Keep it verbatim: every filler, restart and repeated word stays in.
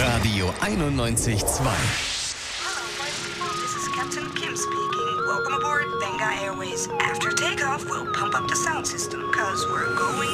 Radio einundneunzig Komma zwei. Hello, flight. This is Captain Kim speaking. Welcome aboard Benga Airways. After takeoff, we'll pump up the sound system, cause we're going